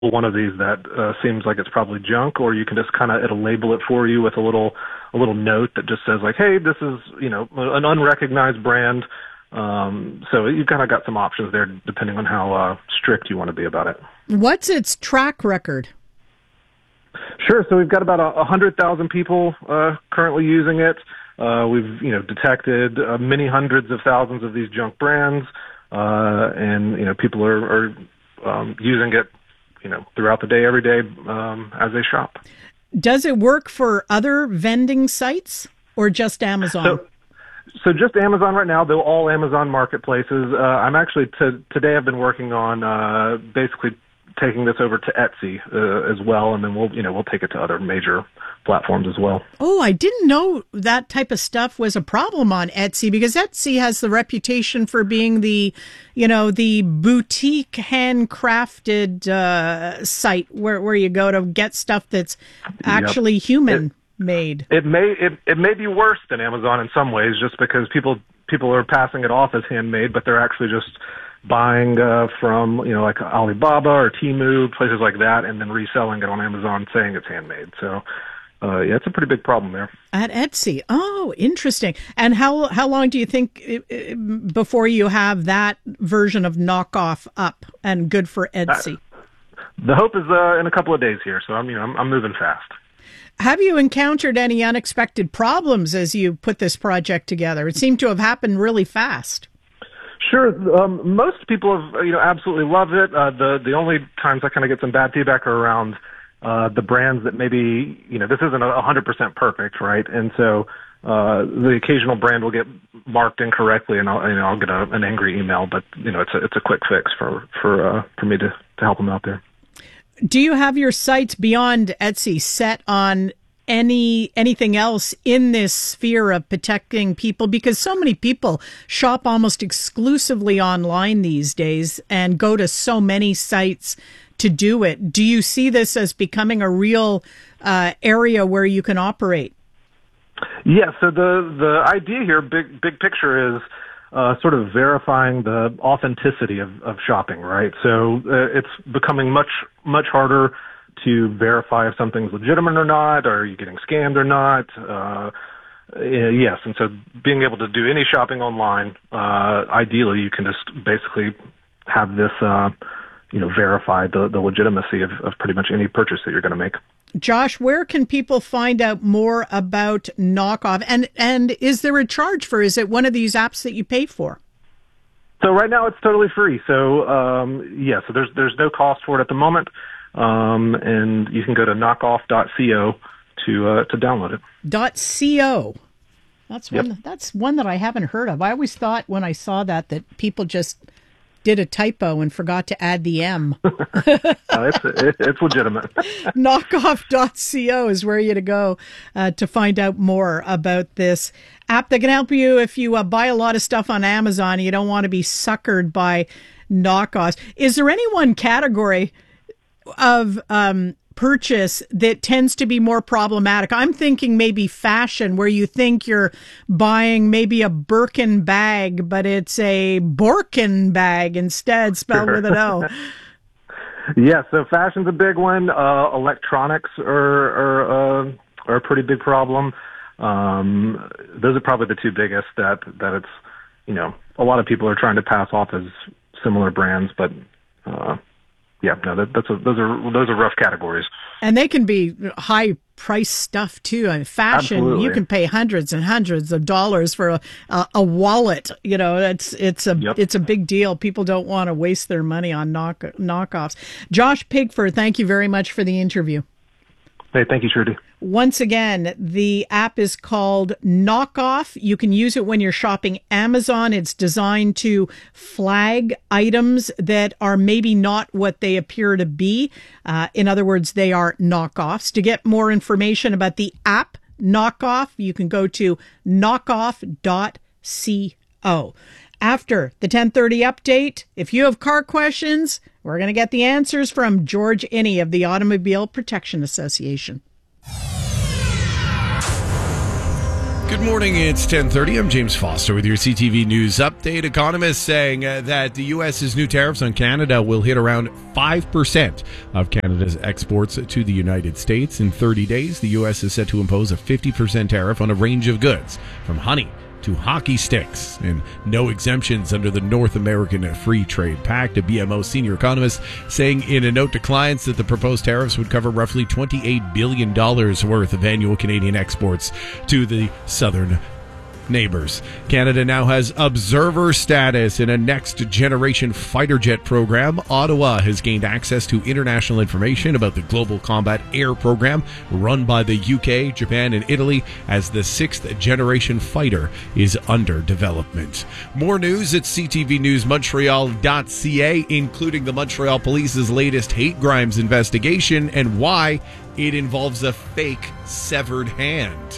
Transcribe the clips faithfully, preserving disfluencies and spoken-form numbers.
one of these that uh, seems like it's probably junk, or you can just kind of, it'll label it for you with a little a little note that just says like, hey, this is, you know, an unrecognized brand. Um, so you've kind of got some options there depending on how uh, strict you want to be about it. What's its track record? Sure. So we've got about a hundred thousand people uh, currently using it. Uh, we've, you know, detected uh, many hundreds of thousands of these junk brands, uh, and you know, people are, are um, using it, you know, throughout the day, every day um, as they shop. Does it work for other vending sites or just Amazon? So, so just Amazon right now. They're all Amazon marketplaces. Uh, I'm actually to, today. I've been working on uh, basically taking this over to Etsy uh, as well, and then we'll, you know, we'll take it to other major platforms as well. Oh, I didn't know that type of stuff was a problem on Etsy, because Etsy has the reputation for being the, you know, the boutique handcrafted uh, site where, where you go to get stuff that's actually yep. human it, made. It may it, it may be worse than Amazon in some ways, just because people people are passing it off as handmade, but they're actually just buying uh, from, you know, like Alibaba or Temu, places like that, and then reselling it on Amazon saying it's handmade. So, uh, yeah, it's a pretty big problem there. At Etsy. Oh, interesting. And how how long do you think it, it, before you have that version of knockoff up and good for Etsy? Uh, the hope is uh, in a couple of days here, so I'm, you know, I'm, I'm moving fast. Have you encountered any unexpected problems as you put this project together? It seemed to have happened really fast. Sure. Um, most people have, you know, absolutely loved it. Uh, the the only times I kind of get some bad feedback are around uh, the brands that maybe, you know, this isn't a hundred percent perfect, right? And so uh, the occasional brand will get marked incorrectly, and I'll, you know, I'll get a, an angry email. But you know, it's a it's a quick fix for for uh, for me to to help them out there. Do you have your sites beyond Etsy set on any anything else in this sphere of protecting people? Because so many people shop almost exclusively online these days and go to so many sites to do it. Do you see this as becoming a real uh, area where you can operate? Yeah, so the the idea here, big big picture, is uh, sort of verifying the authenticity of, of shopping, right? So uh, it's becoming much, much harder to verify if something's legitimate or not, or are you getting scammed or not. Uh, yes, and so being able to do any shopping online, uh, ideally you can just basically have this, uh, you know, verify the, the legitimacy of, of pretty much any purchase that you're going to make. Josh, where can people find out more about Knockoff? And and is there a charge for? Is it one of these apps that you pay for? So right now it's totally free. So um, yeah, so there's there's no cost for it at the moment, um, and you can go to knockoff dot co to uh, to download it. Dot .co. That's one. Yep. That's one that I haven't heard of. I always thought when I saw that that people just did a typo and forgot to add the M. uh, it's, it, it's legitimate. knockoff dot co is where you to go uh, to find out more about this app that can help you if you uh, buy a lot of stuff on Amazon and you don't want to be suckered by knockoffs. Is there any one category of um, purchase that tends to be more problematic? I'm thinking maybe fashion, where you think you're buying maybe a Birkin bag, but it's a Borkin bag instead, spelled sure. with an O. Yeah, so fashion's a big one. Uh, electronics are are, uh, are a pretty big problem. Um, those are probably the two biggest that that it's, you know, a lot of people are trying to pass off as similar brands, but uh, yeah, no, that, that's a, those are those are rough categories, and they can be high price stuff too. I mean, fashion, absolutely. You can pay hundreds and hundreds of dollars for a, a, a wallet. You know, it's it's a yep. it's a big deal. People don't want to waste their money on knock knockoffs. Josh Pigford, thank you very much for the interview. Hey, thank you, Trudy. Once again, the app is called Knockoff. You can use it when you're shopping Amazon. It's designed to flag items that are maybe not what they appear to be. Uh, in other words, they are knockoffs. To get more information about the app Knockoff, you can go to knockoff dot co. After the ten thirty update, if you have car questions, we're going to get the answers from George Inney of the Automobile Protection Association. Good morning, it's ten thirty. I'm James Foster with your C T V News Update. Economists saying uh, that the U S's new tariffs on Canada will hit around five percent of Canada's exports to the United States. In thirty days, the U S is set to impose a fifty percent tariff on a range of goods, from honey to hockey sticks, and no exemptions under the North American Free Trade Pact. A B M O senior economist saying in a note to clients that the proposed tariffs would cover roughly twenty-eight billion dollars worth of annual Canadian exports to the southern neighbors. Canada now has observer status in a next-generation fighter jet program. Ottawa has gained access to international information about the Global Combat Air Program run by the U K, Japan, and Italy as the sixth-generation fighter is under development. More news at c t v news montreal dot c a, including the Montreal Police's latest hate crimes investigation and why it involves a fake severed hand.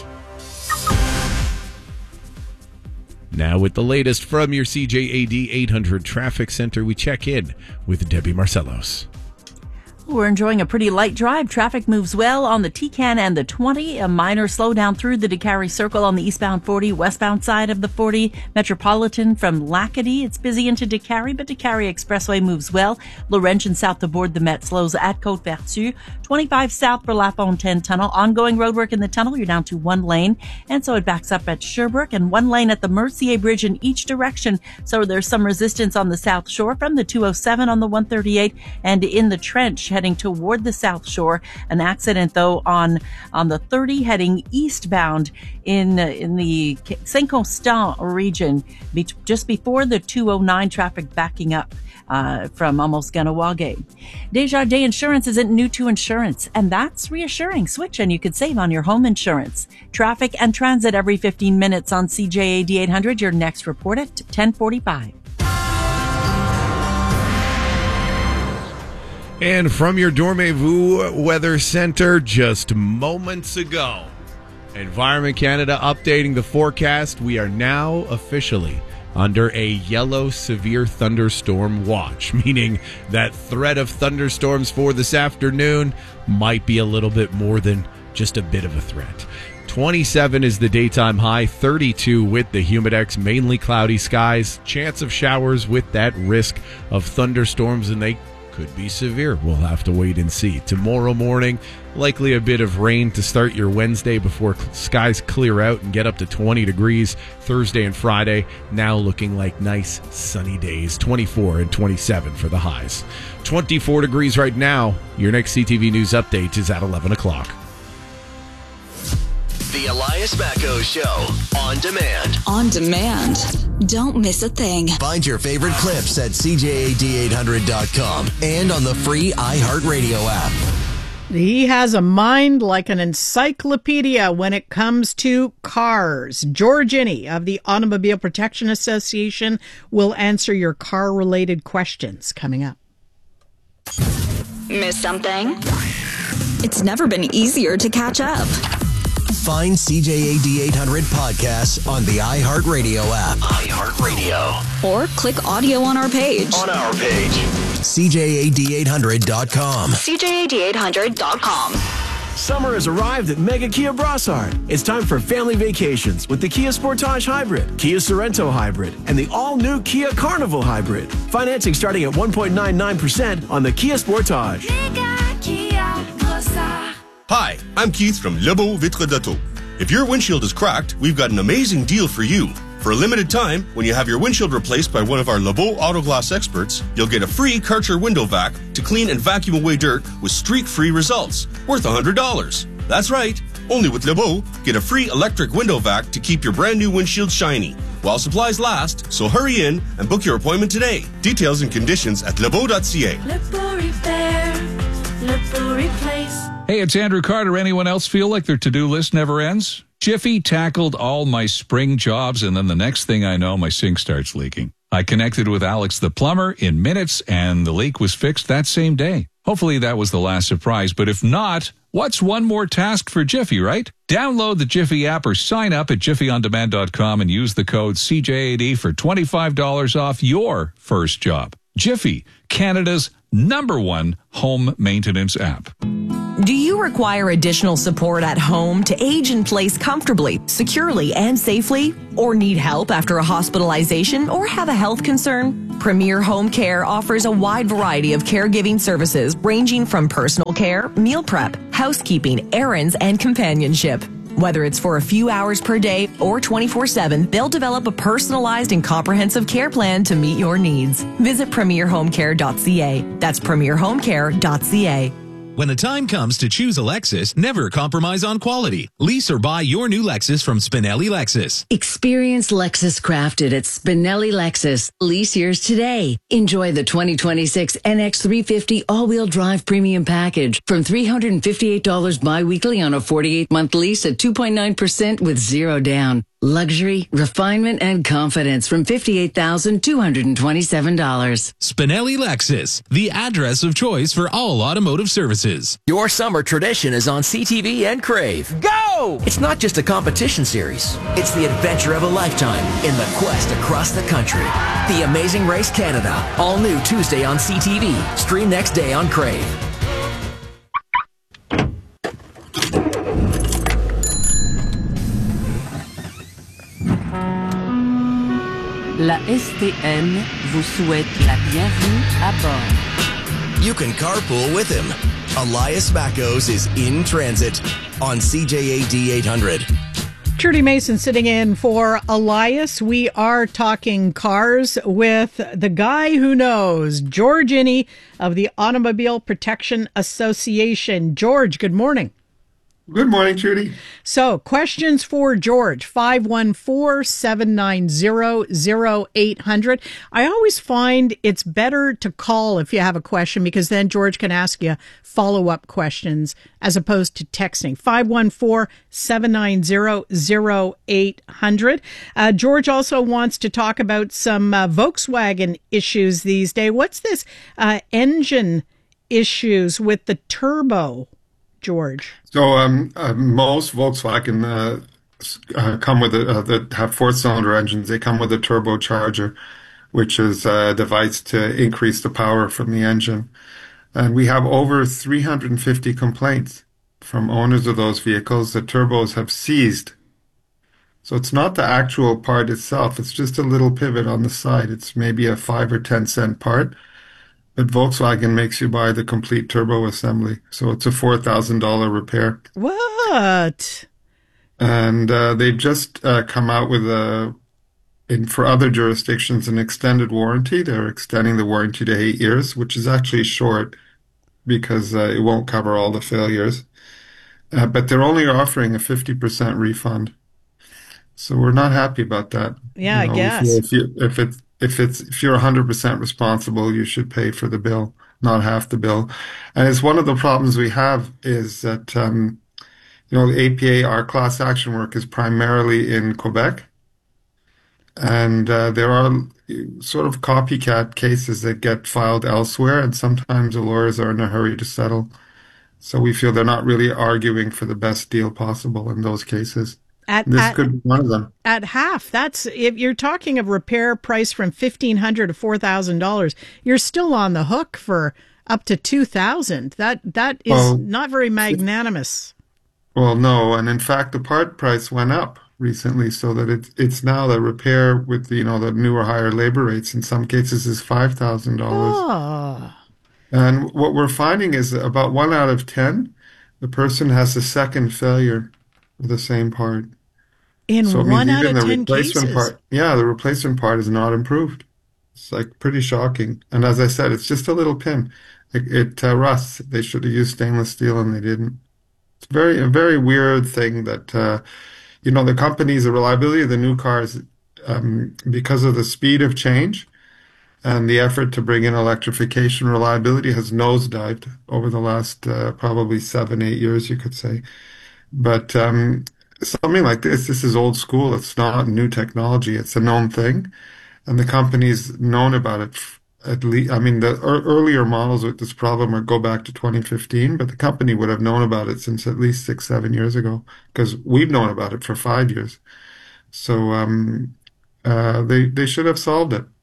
Now with the latest from your C J A D eight hundred Traffic Center, we check in with Debbie Marcellos. We're enjoying a pretty light drive. Traffic moves well on the T C A N and the twenty. A minor slowdown through the DeCarry Circle on the eastbound forty, westbound side of the forty. Metropolitan from Lacadie. It's busy into DeCarry, but DeCarry Expressway moves well. Laurentian south aboard the Met slows at Côte-Vertu. twenty-five south for La Fontaine Tunnel. Ongoing roadwork in the tunnel. You're down to one lane. And so it backs up at Sherbrooke and one lane at the Mercier Bridge in each direction. So there's some resistance on the South Shore from the two oh seven on the one thirty-eight and in the Trench heading toward the South Shore. An accident, though, on on the thirty heading eastbound in in the Saint Constant region, be, just before the two oh nine. Traffic backing up uh, from almost Ganawage. Desjardins Insurance isn't new to insurance, and that's reassuring. Switch and you could save on your home insurance. Traffic and transit every fifteen minutes on C J A D eight hundred. Your next report at ten forty-five. And from your Dormez-vous Weather Center just moments ago, Environment Canada updating the forecast. We are now officially under a yellow severe thunderstorm watch, meaning that threat of thunderstorms for this afternoon might be a little bit more than just a bit of a threat. twenty-seven is the daytime high, thirty-two with the Humidex, mainly cloudy skies, chance of showers with that risk of thunderstorms, and they could be severe. We'll have to wait and see. Tomorrow morning, likely a bit of rain to start your Wednesday before skies clear out and get up to twenty degrees. Thursday and Friday, now looking like nice sunny days, twenty-four and twenty-seven for the highs. twenty-four degrees right now. Your next C T V News update is at eleven o'clock. The Elias Macko Show, on demand. On demand. Don't miss a thing. Find your favorite clips at c j a d eight hundred dot com and on the free iHeartRadio app. He has a mind like an encyclopedia when it comes to cars. George Inney of the Automobile Protection Association will answer your car-related questions coming up. Miss something? It's never been easier to catch up. Find C J A D eight hundred podcasts on the iHeartRadio app. iHeartRadio. Or click audio on our page. On our page. c j a d eight hundred dot com. c j a d eight hundred dot com. Summer has arrived at Mega Kia Brossard. It's time for family vacations with the Kia Sportage Hybrid, Kia Sorento Hybrid, and the all-new Kia Carnival Hybrid. Financing starting at one point nine nine percent on the Kia Sportage. Mega Kia Brossard. Hi, I'm Keith from Lebeau Vitre d'Auto. If your windshield is cracked, we've got an amazing deal for you. For a limited time, when you have your windshield replaced by one of our Lebeau Auto Glass experts, you'll get a free Karcher window vac to clean and vacuum away dirt with streak-free results, worth one hundred dollars. That's right. Only with Lebeau, get a free electric window vac to keep your brand new windshield shiny while supplies last, so hurry in and book your appointment today. Details and conditions at lebeau dot c a. Lebeau Repair, Lebeau Replace. Hey, it's Andrew Carter. Anyone else feel like their to-do list never ends? Jiffy tackled all my spring jobs, and then the next thing I know, my sink starts leaking. I connected with Alex the plumber in minutes, and the leak was fixed that same day. Hopefully that was the last surprise, but if not, what's one more task for Jiffy, right? Download the Jiffy app or sign up at jiffy on demand dot com and use the code C J A D for twenty-five dollars off your first job. Jiffy, Canada's number one home maintenance app. Do you require additional support at home to age in place comfortably, securely, and safely? Or need help after a hospitalization or have a health concern? Premier Home Care offers a wide variety of caregiving services ranging from personal care, meal prep, housekeeping, errands, and companionship. Whether it's for a few hours per day or twenty-four seven, they'll develop a personalized and comprehensive care plan to meet your needs. Visit premier home care dot c a. That's premier home care dot c a. When the time comes to choose a Lexus, never compromise on quality. Lease or buy your new Lexus from Spinelli Lexus. Experience Lexus crafted at Spinelli Lexus. Lease yours today. Enjoy the twenty twenty-six N X three fifty all-wheel drive premium package from three hundred fifty-eight dollars bi-weekly on a forty-eight month lease at two point nine percent with zero down. Luxury, refinement, and confidence from fifty-eight thousand two hundred twenty-seven dollars. Spinelli Lexus, the address of choice for all automotive services. Your summer tradition is on C T V and Crave. Go! It's not just a competition series. It's the adventure of a lifetime in the quest across the country. The Amazing Race Canada. All new Tuesday on C T V. Stream next day on Crave. La S T N vous souhaite la bienvenue à bord. You can carpool with him. Elias Mackos is in transit on C J A D eight hundred. Trudy Mason sitting in for Elias. We are talking cars with the guy who knows, George Inney of the Automobile Protection Association. George, good morning. Good morning, Trudy. So, questions for George, five one four, seven nine zero, zero eight hundred. I always find it's better to call if you have a question, because then George can ask you follow-up questions as opposed to texting. five one four, seven nine zero, zero eight hundred. Uh, George also wants to talk about some uh, Volkswagen issues these days. What's this uh, engine issues with the turbo, George? So um, uh, most Volkswagen uh, uh, come with a, uh, that have four-cylinder engines. They come with a turbocharger, which is a device to increase the power from the engine. And we have over three hundred fifty complaints from owners of those vehicles that turbos have seized. So it's not the actual part itself. It's just a little pivot on the side. It's maybe a five or ten cent part. But Volkswagen makes you buy the complete turbo assembly. So it's a four thousand dollars repair. What? And uh, they've just uh, come out with a, in for other jurisdictions, an extended warranty. They're extending the warranty to eight years, which is actually short because uh, it won't cover all the failures. Uh, but they're only offering a fifty percent refund. So we're not happy about that. Yeah, you know, I guess. If, you, if it's If it's if you're one hundred percent responsible, you should pay for the bill, not half the bill. And it's one of the problems we have is that, um, you know, the A P A, our class action work is primarily in Quebec. And uh, there are sort of copycat cases that get filed elsewhere, and sometimes the lawyers are in a hurry to settle. So we feel they're not really arguing for the best deal possible in those cases. At, this at, could be one of them. At half, that's if you're talking of repair price from fifteen hundred dollars to four thousand dollars, you're still on the hook for up to two thousand dollars. That that is well, not very magnanimous. Well, no, and in fact, the part price went up recently, so that it's it's now the repair with the, you know the newer higher labor rates in some cases is five thousand dollars. Oh. And what we're finding is about one out of ten, the person has a second failure with the same part. In so, one I mean, out even of the ten replacement cases? part, yeah, the replacement part is not improved. It's like pretty shocking. And as I said, it's just a little pin. It, it uh, rusts. They should have used stainless steel and they didn't. It's very a very weird thing that, uh, you know, the companies, the reliability of the new cars, um, because of the speed of change and the effort to bring in electrification, reliability has nosedived over the last uh, probably seven, eight years, you could say. But um, something like this, this is old school. It's not new technology. It's a known thing. And the company's known about it at least. I mean, the er- earlier models with this problem are go back to twenty fifteen, but the company would have known about it since at least six, seven years ago, because we've known about it for five years. So um, uh, they, they should have solved it.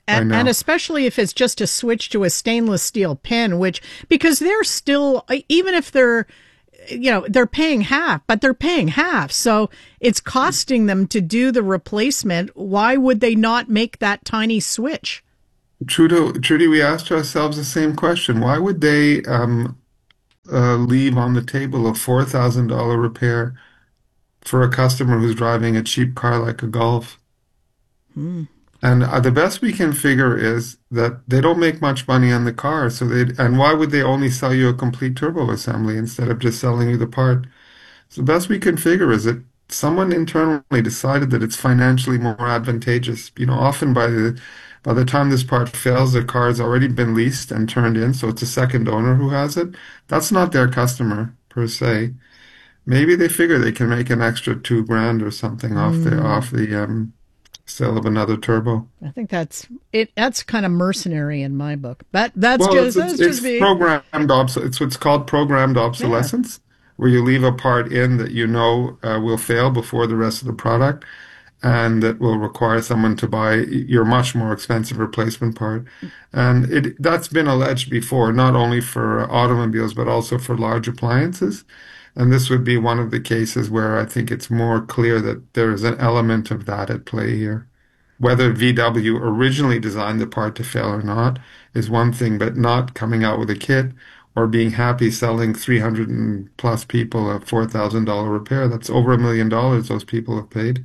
And, and especially if it's just a switch to a stainless steel pin, which, because they're still, even if they're, you know, they're paying half, but they're paying half. So it's costing them to do the replacement. Why would they not make that tiny switch? Trudy, Trudy, we asked ourselves the same question. Why would they um, uh, leave on the table a four thousand dollars repair for a customer who's driving a cheap car like a Golf? Hmm. And uh, the best we can figure is that they don't make much money on the car. So they and why would they only sell you a complete turbo assembly instead of just selling you the part? So the best we can figure is that someone internally decided that it's financially more advantageous. You know, often by the by the time this part fails, the car has already been leased and turned in, so it's a second owner who has it. That's not their customer per se. Maybe they figure they can make an extra two grand or something off the Mm. off the um, sale of another turbo. I think that's it. That's kind of mercenary in my book. But that's well, just it's, that's it's, just it's me. programmed obs- It's what's called programmed obsolescence, where you leave a part in that you know uh, will fail before the rest of the product, and that will require someone to buy your much more expensive replacement part. And it that's been alleged before, not only for automobiles but also for large appliances. And this would be one of the cases where I think it's more clear that there is an element of that at play here. Whether V W originally designed the part to fail or not is one thing, but not coming out with a kit or being happy selling three hundred and plus people a four thousand dollars repair, that's over a million dollars those people have paid,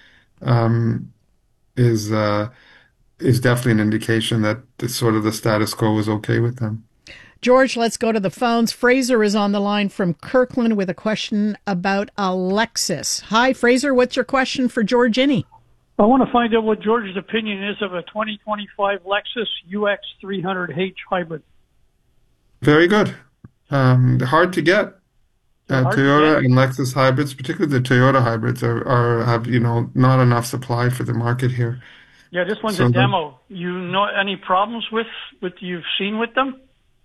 um, is uh, is definitely an indication that the, sort of the status quo was okay with them. George, let's go to the phones. Fraser is on the line from Kirkland with a question about a Lexus. Hi, Fraser. What's your question for George Inney? I want to find out what George's opinion is of a twenty twenty-five Lexus U X three hundred H hybrid. Very good. Um, hard to get. Uh, Hard to Toyota get. and Lexus hybrids, particularly the Toyota hybrids, are, are have you know not enough supply for the market here. Yeah, this one's So a the- demo. You know any problems with with you've seen with them?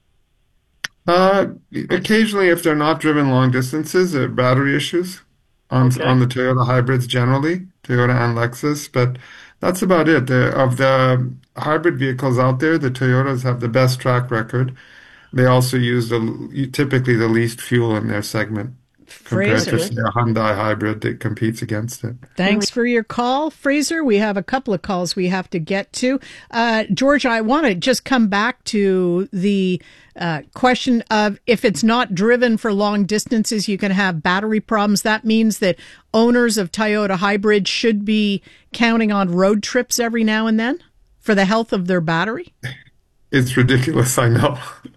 Uh, occasionally, if they're not driven long distances, there are battery issues on Okay. on the Toyota hybrids generally, Toyota and Lexus, but that's about it. The, of the hybrid vehicles out there, the Toyotas have the best track record. They also use the typically the least fuel in their segment compared Fraser. to say, a Hyundai hybrid that competes against it. Thanks for your call, Fraser. We have a couple of calls we have to get to. Uh, George, I want to just come back to the uh, question of if it's not driven for long distances, you can have battery problems. That means that owners of Toyota hybrids should be counting on road trips every now and then for the health of their battery. It's ridiculous, I know.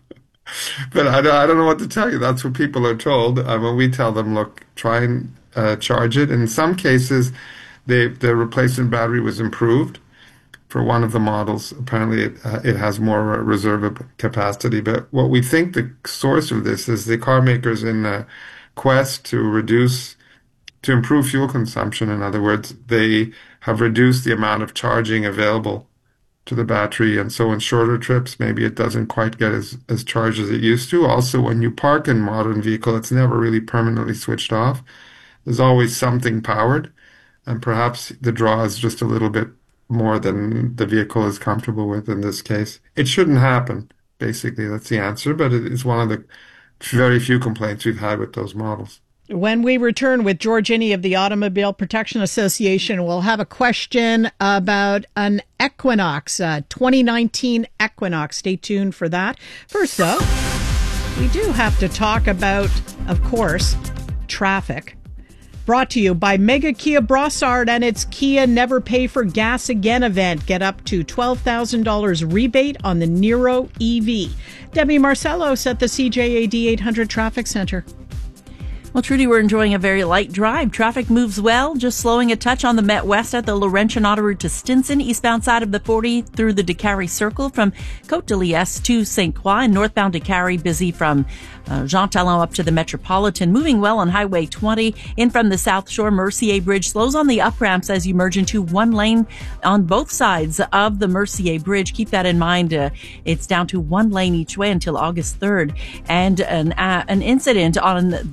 But I don't, I don't know what to tell you. That's what people are told. Uh, when we tell them, look, try and uh, charge it. In some cases, they, the replacement battery was improved for one of the models. Apparently, it, uh, it has more reserve capacity. But what we think the source of this is the car makers in a quest to reduce, to improve fuel consumption. In other words, they have reduced the amount of charging available to the battery, and so in shorter trips maybe it doesn't quite get as, as charged as it used to. Also, when you park in a modern vehicle, it's never really permanently switched off. There's always something powered, and perhaps the draw is just a little bit more than the vehicle is comfortable with in this case. It shouldn't happen, basically. That's the answer, but it is one of the very few complaints we've had with those models. When we return with George Inney of the Automobile Protection Association, we'll have a question about an Equinox, uh, twenty nineteen Equinox. Stay tuned for that. First, though, we do have to talk about, of course, traffic. Brought to you by Mega Kia Brossard and its Kia Never Pay for Gas Again event. Get up to twelve thousand dollars rebate on the Nero E V. Debbie Marcellos at the C J A D eight hundred Traffic Center. Well, Trudy, we're enjoying a very light drive. Traffic moves well, just slowing a touch on the Met West at the Laurentian Autoroute to Stinson, eastbound side of the forty through the Décarie Circle from Côte de Liesse to Saint Croix, and northbound Décarie busy from uh, Jean Talon up to the Metropolitan. Moving well on Highway twenty in from the South Shore. Mercier Bridge slows on the up ramps as you merge into one lane on both sides of the Mercier Bridge. Keep that in mind. Uh, it's down to one lane each way until August third. And an, uh, an incident on the thirty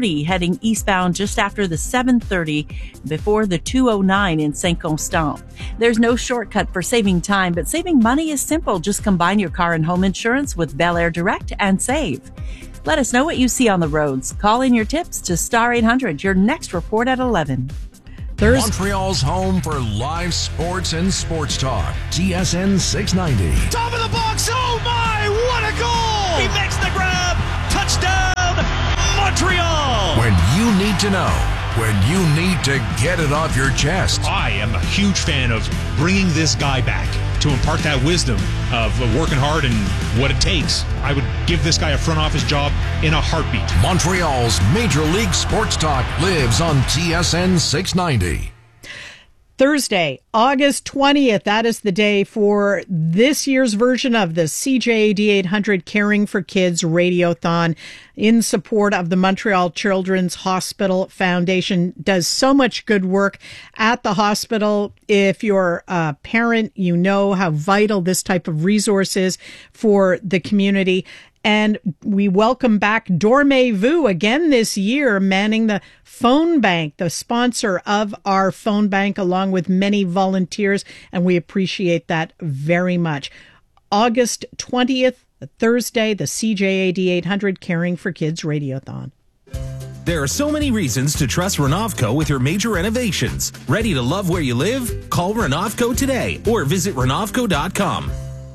forty heading eastbound just after the seven thirty before the two oh nine in Saint Constant. There's no shortcut for saving time, but saving money is simple. Just combine your car and home insurance with Bel Air Direct and save. Let us know what you see on the roads. Call in your tips to Star eight hundred. Your next report at eleven. Thursday. Montreal's home for live sports and sports talk. T S N six ninety. Top of the box. Oh my, what a goal! He makes the grab. Touchdown, Montreal! When you need to know, when you need to get it off your chest. I am a huge fan of bringing this guy back to impart that wisdom of working hard and what it takes. I would give this guy a front office job in a heartbeat. Montreal's Major League Sports Talk lives on T S N six ninety. Thursday, August twentieth, that is the day for this year's version of the C J A D eight hundred Caring for Kids Radiothon in support of the Montreal Children's Hospital Foundation. Does so much good work at the hospital. If you're a parent, you know how vital this type of resource is for the community. And we welcome back Dorme Vu again this year, manning the phone bank, the sponsor of our phone bank, along with many volunteers. And we appreciate that very much. August twentieth, Thursday, the C J A D eight hundred Caring for Kids Radiothon. There are so many reasons to trust Renovco with your major renovations. Ready to love where you live? Call Renovco today or visit renovco dot com.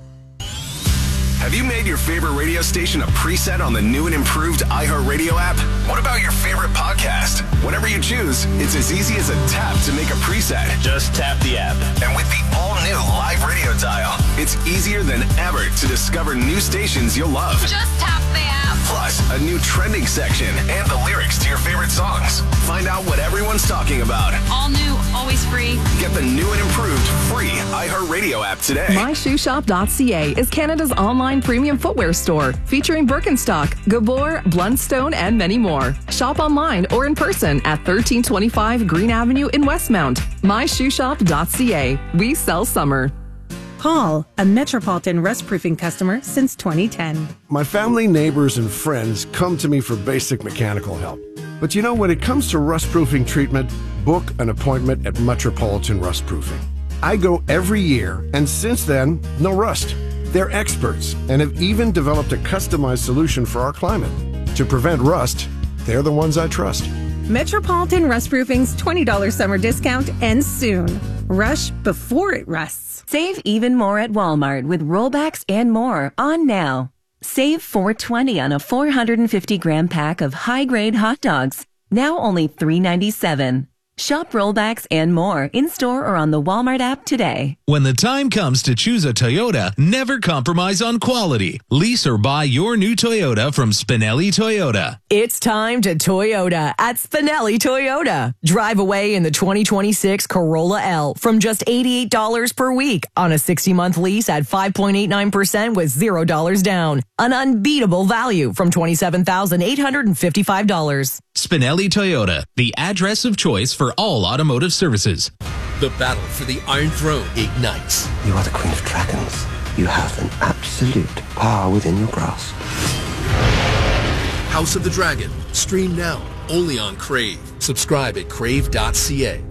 Have you made your favorite radio station a preset on the new and improved iHeartRadio app? What about your favorite podcast? Whatever you choose, it's as easy as a tap to make a preset. Just tap the app. And with the all-new live radio dial, it's easier than ever to discover new stations you'll love. Just tap the app. Plus, a new trending section and the lyrics to your favorite songs. Find out what everyone's talking about. All new, always free. Get the new and improved free iHeartRadio app today. my shoe shop dot c a is Canada's online premium footwear store, featuring Birkenstock, Gabor, Blundstone, and many more. Shop online or in person at thirteen twenty-five Green Avenue in Westmount. my shoe shop dot c a. We sell summer. Paul, a Metropolitan Rust Proofing customer since twenty ten. My family, neighbors, and friends come to me for basic mechanical help. But you know, when it comes to rust proofing treatment, book an appointment at Metropolitan Rust Proofing. I go every year, and since then, no rust. They're experts and have even developed a customized solution for our climate. To prevent rust, they're the ones I trust. Metropolitan Rust Proofing's twenty dollars summer discount ends soon. Rush before it rusts. Save even more at Walmart with rollbacks and more on now. Save four twenty on a four hundred fifty gram pack of high-grade hot dogs. Now only three ninety-seven. Shop rollbacks and more in-store or on the Walmart app today. When the time comes to choose a Toyota, never compromise on quality. Lease or buy your new Toyota from Spinelli Toyota. It's time to Toyota at Spinelli Toyota. Drive away in the twenty twenty-six Corolla L from just eighty-eight dollars per week on a sixty-month lease at five point eight nine percent with zero dollars down. An unbeatable value from twenty-seven thousand eight hundred fifty-five dollars. Spinelli Toyota, the address of choice for all automotive services. The battle for the Iron Throne ignites. You are the Queen of Dragons. You have an absolute power within your grasp. House of the Dragon. Stream now, only on Crave. Subscribe at crave dot c a.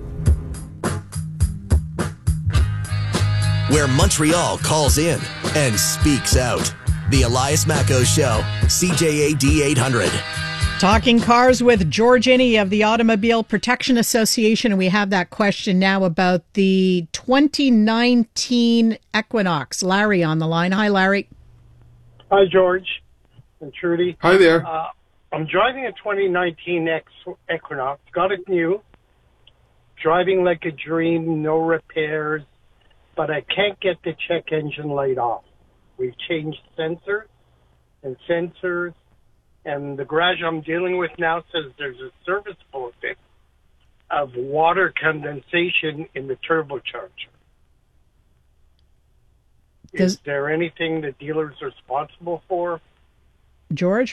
Where Montreal calls in and speaks out. The Elias Macco Show, C J A D eight hundred. Talking cars with George Inney of the Automobile Protection Association, and we have that question now about the twenty nineteen Equinox. Larry on the line. Hi, Larry. Hi, George and Trudy. Hi there. Uh, I'm driving a twenty nineteen X Equinox. Got it new. Driving like a dream, no repairs, but I can't get the check engine light off. We've changed sensors and sensors. And the garage I'm dealing with now says there's a serviceable effect of water condensation in the turbocharger. Does, Is there anything the dealer's responsible for? George?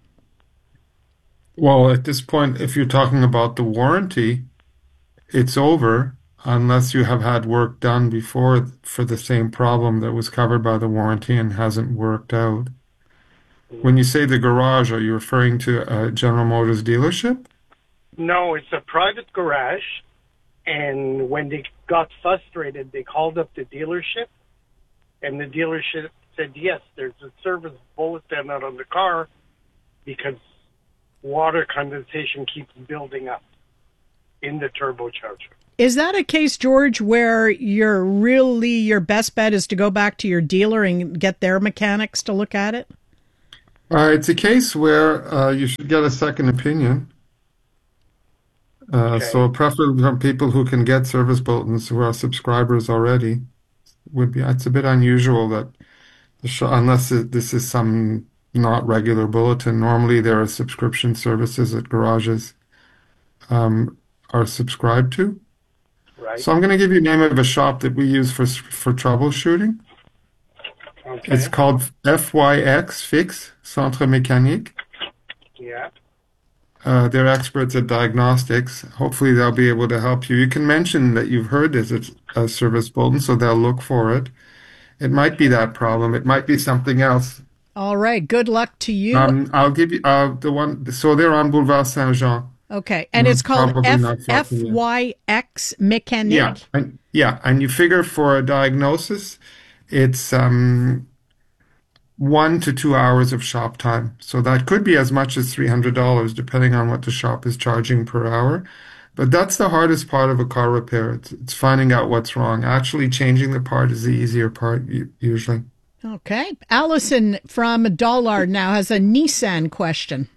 Well, at this point, if you're talking about the warranty, it's over unless you have had work done before for the same problem that was covered by the warranty and hasn't worked out. When you say the garage, are you referring to a General Motors dealership? No, it's a private garage. And when they got frustrated, they called up the dealership. And the dealership said, yes, there's a service bulletin out on the car because water condensation keeps building up in the turbocharger. Is that a case, George, where you're really, your best bet is to go back to your dealer and get their mechanics to look at it? Uh, it's a case where uh, you should get a second opinion. Uh, Okay. So preferably from people who can get service bulletins who are subscribers already. Would be. It's a bit unusual that, the sh- unless it, this is some not regular bulletin. Normally there are subscription services that garages um, are subscribed to. Right. So I'm going to give you the name of a shop that we use for for troubleshooting. Okay. It's called F Y X, Fix, Centre Mécanique. Yeah. Uh, they're experts at diagnostics. Hopefully they'll be able to help you. You can mention that you've heard there's a, a service bulletin, so they'll look for it. It might be that problem. It might be something else. All right. Good luck to you. Um, I'll give you uh, the one. So they're on Boulevard Saint-Jean. okay. And Mm, it's called probably F- not far F from you. Y X Mécanique. Yeah, and, yeah, and you figure for a diagnosis, it's um, one to two hours of shop time. So that could be as much as three hundred dollars, depending on what the shop is charging per hour. But that's the hardest part of a car repair. It's, it's finding out what's wrong. Actually changing the part is the easier part, u- usually. Okay. Allison from Dollard now has a Nissan question.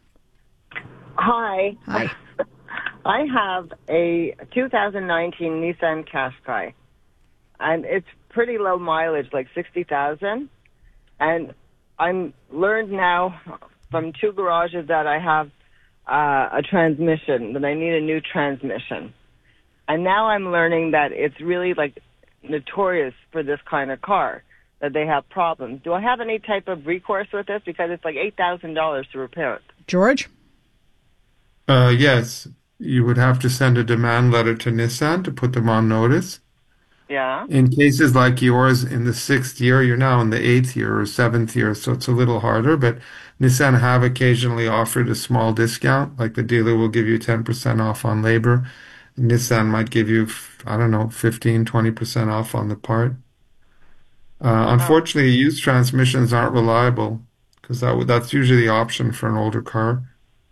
Hi. Hi. I have a two thousand nineteen Nissan Qashqai, and it's pretty low mileage, like sixty thousand. And I'm learned now from two garages that I have uh, a transmission, that I need a new transmission. And now I'm learning that it's really like notorious for this kind of car, that they have problems. Do I have any type of recourse with this? Because it's like eight thousand dollars to repair it. George? Uh, yes, you would have to send a demand letter to Nissan to put them on notice. Yeah. In cases like yours, in the sixth year, you're now in the eighth year or seventh year, so it's a little harder. But Nissan have occasionally offered a small discount, like the dealer will give you ten percent off on labor. Nissan might give you, I don't know, fifteen, twenty percent off on the part. Uh, unfortunately, used transmissions aren't reliable because that, would- that's usually the option for an older car.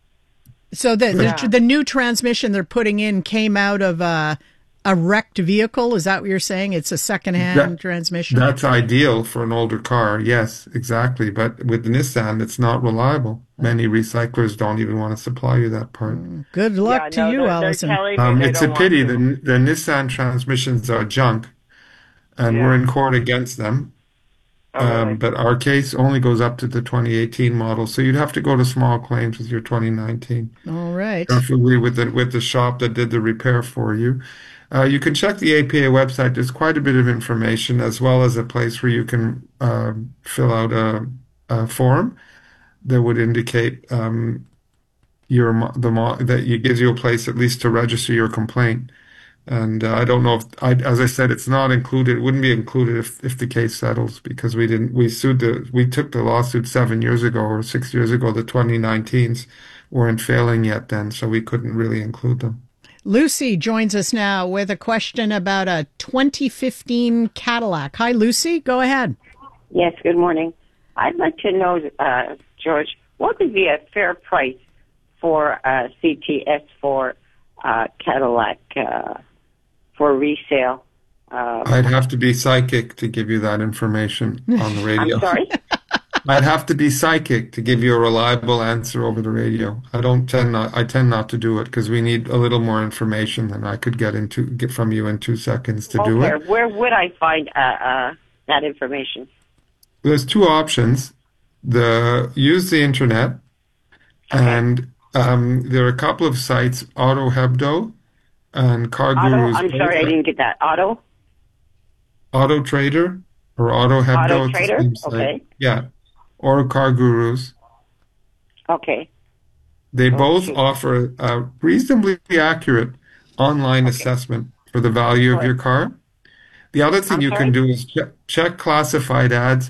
So the, Yeah. the the new transmission they're putting in came out of a, a wrecked vehicle? Is that what you're saying? It's a secondhand That- transmission? That's ideal for an older car, yes, exactly. But with Nissan, it's not reliable. Many recyclers don't even want to supply you that part. Good luck Yeah, to no, you, they're- they're Allison. telling me Um, they it's a don't want pity. to. The, the Nissan transmissions are junk, and we're in court against them. Um, but our case only goes up to the twenty eighteen model, so you'd have to go to small claims with your twenty nineteen. All right. Preferably with the with the shop that did the repair for you. Uh, you can check the A P A website. There's quite a bit of information, as well as a place where you can um, fill out a, a form that would indicate um, your mo- the mo- that it gives you a place at least to register your complaint. And uh, I don't know if, I, as I said, it's not included. It wouldn't be included if, if the case settles because we didn't. We sued the. We took the lawsuit seven years ago or six years ago. The twenty nineteens weren't failing yet then, so we couldn't really include them. Lucy joins us now with a question about a twenty fifteen Cadillac. Hi, Lucy. Go ahead. Yes, good morning. I'd like to know, uh, George, what would be a fair price for a C T S four uh, Cadillac uh, for resale? Uh, I'd have to be psychic to give you that information on the radio. I'm sorry? I'd have to be psychic to give you a reliable answer over the radio. I don't tend not. I tend not to do it because we need a little more information than I could get into get from you in two seconds to do okay, it. where would I find uh, uh, that information? There's two options. The use the internet, and um, there are a couple of sites, Auto Hebdo and Car Auto, Gurus. I'm sorry, I didn't get that. Auto? Auto Trader or Auto Hebdo. Auto it's the Trader? same site. Okay. Yeah, or Car Gurus. Okay. They both offer a reasonably accurate online assessment for the value of your car. The other thing I'm you sorry? can do is check, check classified ads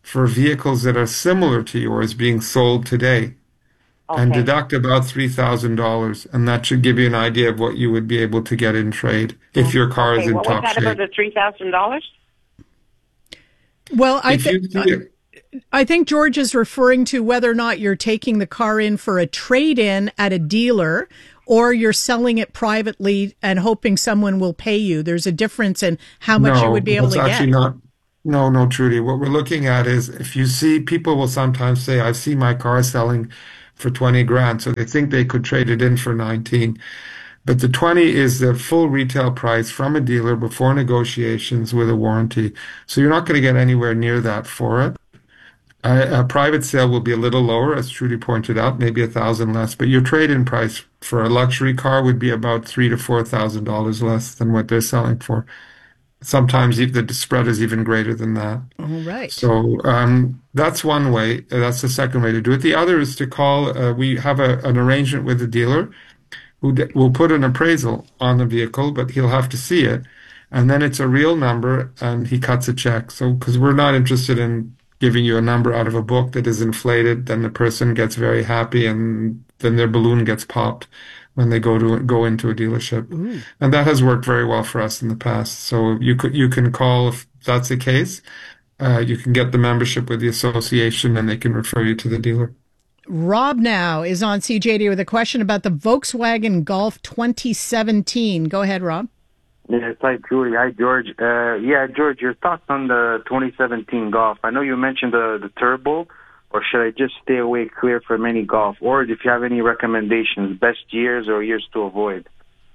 for vehicles that are similar to yours being sold today. Okay. And deduct about three thousand dollars, and that should give you an idea of what you would be able to get in trade if your car okay, is in what top was that shape. about the three thousand dollars? Well, I, th- you, I, I think George is referring to whether or not you're taking the car in for a trade-in at a dealer or you're selling it privately and hoping someone will pay you. There's a difference in how much no, you would be able to that's get. Actually not, no, no, Trudy. What we're looking at is if you see, people will sometimes say, I see my car selling for twenty grand, so they think they could trade it in for nineteen. But the twenty is the full retail price from a dealer before negotiations with a warranty. So you're not going to get anywhere near that for it. A, a private sale will be a little lower, as Trudy pointed out, maybe a thousand less. But your trade-in price for a luxury car would be about three to four thousand dollars less than what they're selling for. Sometimes the spread is even greater than that. All right. So um, that's one way. That's the second way to do it. The other is to call. Uh, we have a, an arrangement with the dealer who d- will put an appraisal on the vehicle, but he'll have to see it. And then it's a real number, and he cuts a check. So because we're not interested in giving you a number out of a book that is inflated, then the person gets very happy, and then their balloon gets popped when they go to go into a dealership. Ooh. And that has worked very well for us in the past. So you could you can call if that's the case. Uh, you can get the membership with the association, and they can refer you to the dealer. Rob now is on C J D with a question about the Volkswagen Golf twenty seventeen. Go ahead, Rob. Yes, hi, Julie. Hi, George. Uh, yeah, George, your thoughts on the twenty seventeen Golf. I know you mentioned the, the turbo. Or should I just stay away clear from any Golf? Or if you have any recommendations, best years or years to avoid?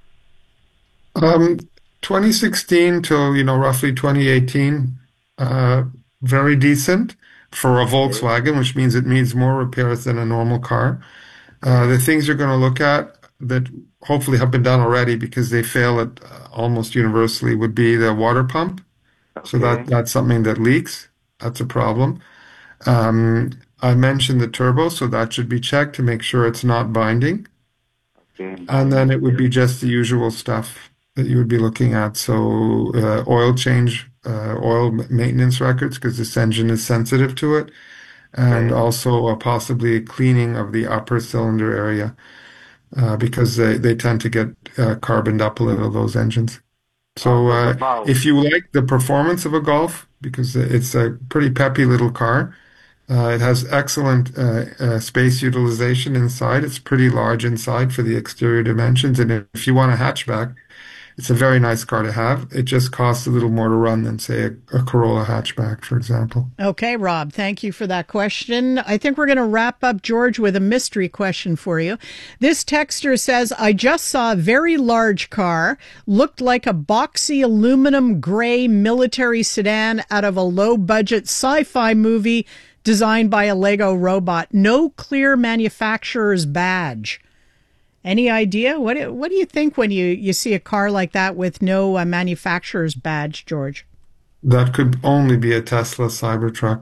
Um, twenty sixteen to, you know, roughly twenty eighteen, uh, very decent for a Volkswagen, which means it needs more repairs than a normal car. Uh, the things you're going to look at that hopefully have been done already because they fail at uh, almost universally would be the water pump. Okay. So that that's something that leaks. That's a problem. Um, I mentioned the turbo, so that should be checked to make sure it's not binding. Okay. And then it would be just the usual stuff that you would be looking at. So uh, oil change, uh, oil maintenance records, because this engine is sensitive to it. And okay. also uh, possibly cleaning of the upper cylinder area uh, because they, they tend to get uh, carboned up a little, those engines. So uh, if you like the performance of a Golf, because it's a pretty peppy little car, Uh, it has excellent uh, uh, space utilization inside. It's pretty large inside for the exterior dimensions. And if you want a hatchback, it's a very nice car to have. It just costs a little more to run than, say, a, a Corolla hatchback, for example. Okay, Rob, thank you for that question. I think we're going to wrap up, George, with a mystery question for you. This texter says, I just saw a very large car, looked like a boxy aluminum gray military sedan out of a low-budget sci-fi movie designed by a Lego robot. No clear manufacturer's badge. Any idea? What do, what do you think when you, you see a car like that with no uh, manufacturer's badge, George? That could only be a Tesla Cybertruck.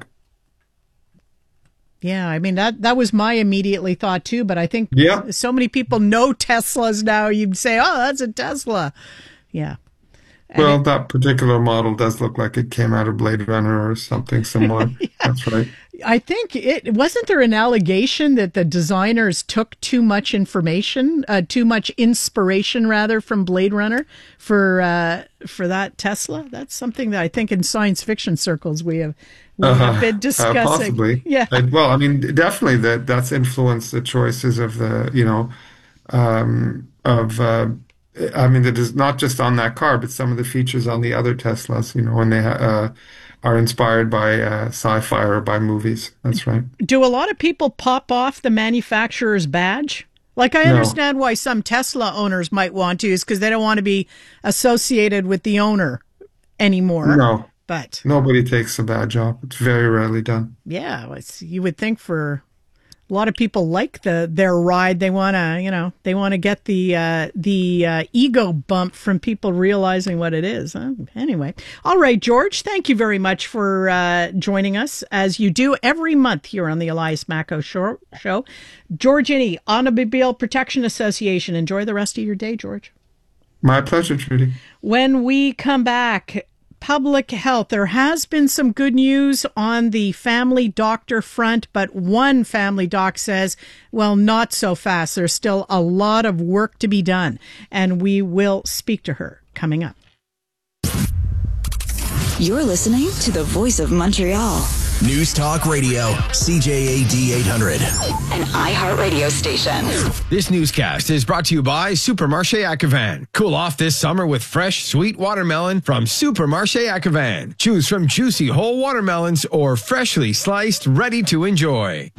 Yeah, I mean, that, that was my immediately thought too, but I think yeah. so many people know Teslas now, you'd say, oh, that's a Tesla. Yeah. And well, it, that particular model does look like it came out of Blade Runner or something similar. Yeah. That's right. I think it wasn't there an allegation that the designers took too much information, uh, too much inspiration rather from Blade Runner for uh, for that Tesla. That's something that I think in science fiction circles we have we have uh, been discussing. Uh, possibly, yeah. I, well, I mean, definitely that that's influenced the choices of the you know um, of. Uh, I mean, it is not just on that car, but some of the features on the other Teslas, you know, when they uh, are inspired by uh, sci-fi or by movies. That's right. Do a lot of people pop off the manufacturer's badge? Like, I understand no. why some Tesla owners might want to, is because they don't want to be associated with the owner anymore. No. But nobody takes the badge off. It's very rarely done. Yeah. It's, you would think for a lot of people like the their ride. They want to, you know, they want to get the uh, the uh, ego bump from people realizing what it is. Huh? Anyway, all right, George, thank you very much for uh, joining us, as you do every month here on the Elias Macko Show. show. George Inney, Automobile Protection Association. Enjoy the rest of your day, George. My pleasure, Trudy. When we come back, public health. There has been some good news on the family doctor front, but one family doc says, well, not so fast. There's still a lot of work to be done, and we will speak to her coming up. You're listening to the Voice of Montreal. News Talk Radio, C J A D eight hundred. An iHeartRadio station. This newscast is brought to you by Supermarché Acavan. Cool off this summer with fresh, sweet watermelon from Supermarché Acavan. Choose from juicy whole watermelons or freshly sliced, ready to enjoy.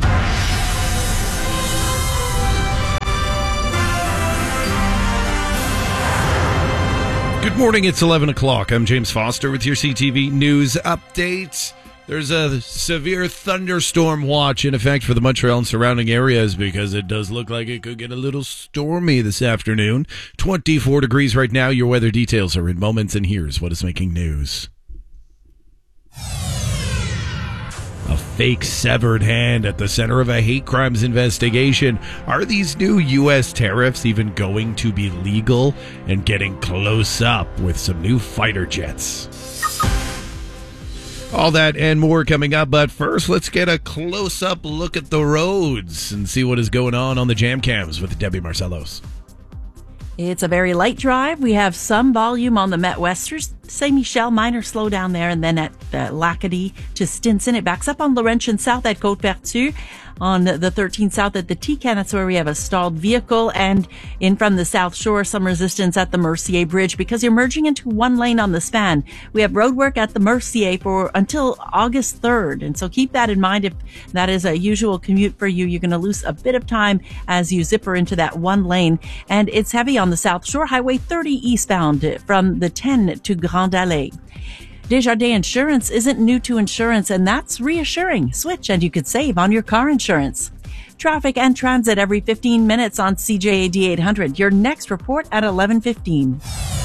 Good morning, it's eleven o'clock. I'm James Foster with your C T V News Update. There's a severe thunderstorm watch in effect for the Montreal and surrounding areas because it does look like it could get a little stormy this afternoon. twenty-four degrees right now. Your weather details are in moments, and here's what is making news. A fake severed hand at the center of a hate crimes investigation. Are these new U S tariffs even going to be legal? And getting close up with some new fighter jets. All that and more coming up, but first let's get a close-up look at the roads and see what is going on on the jam cams with Debbie Marcellos. It's a very light drive. We have some volume on the Met Westers. Saint Michel, minor slowdown there, and then at uh, Lacadie to Stinson. It backs up on Laurentian South at Côte-Vertu. On the thirteen South at the T-Can, that's where we have a stalled vehicle. And in from the South Shore, some resistance at the Mercier Bridge because you're merging into one lane on the span. We have road work at the Mercier for until August third. And so keep that in mind. If that is a usual commute for you, you're going to lose a bit of time as you zipper into that one lane. And it's heavy on the South Shore, Highway thirty eastbound from the ten to Grand Allée. Desjardins Insurance isn't new to insurance, and that's reassuring. Switch and you could save on your car insurance. Traffic and transit every fifteen minutes on C J A D eight hundred. Your next report at eleven fifteen.